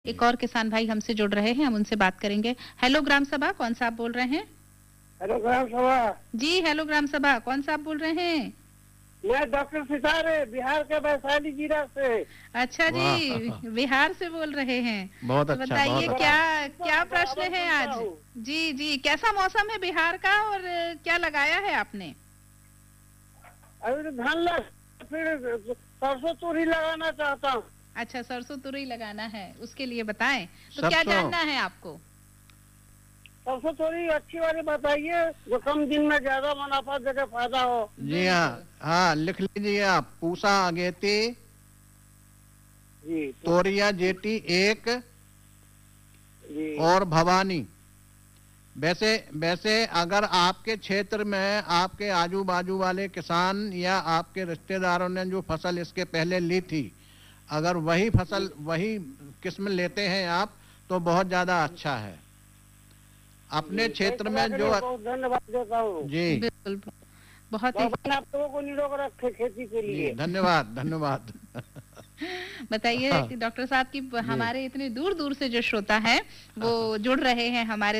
एक और किसान भाई हमसे जुड़ रहे हैं, हम उनसे बात करेंगे। हेलो ग्राम सभा, कौन सा आप बोल रहे हैं? हेलो ग्राम सभा। जी हेलो ग्राम सभा, कौन सा आप बोल रहे हैं? मैं डॉक्टर सितारे बिहार के वैशाली जिला से। अच्छा जी, बिहार से बोल रहे हैं। बहुत तो अच्छा, बताइए बहुत क्या क्या अच्छा। प्रश्न है आज? जी जी, कैसा मौसम है बिहार का और क्या लगाया है आपने? अभी तो धान लग, फिर सरसों तुरी लगाना चाहता हूँ। अच्छा, सरसों तुरई लगाना है, उसके लिए बताएं। तो क्या सरसों। जानना है आपको? सरसों तुरी अच्छी वाली बताइए, जो कम दिन में ज्यादा मुनाफा देकर फायदा हो। जी हाँ, लिख लीजिए आप। पूसा अगेती, जी तोरिया जेटी एक जी। और भवानी। वैसे वैसे अगर आपके क्षेत्र में आपके आजू बाजू वाले किसान या आपके रिश्तेदारों ने जो फसल इसके पहले ली थी, अगर वही फसल वही किस्म लेते हैं आप, तो बहुत ज्यादा अच्छा है। अपने क्षेत्र में जो बहुत धन्यवाद देता हूँ। जी बिल्कुल, बहुत ही। भगवान आप लोगों को निरोग रखे खेती के जी, लिए। धन्यवाद धन्यवाद। बताइए हाँ, कि डॉक्टर साहब की जी हमारे इतने दूर दूर से जो श्रोता है वो हाँ। जुड़ रहे हैं हमारे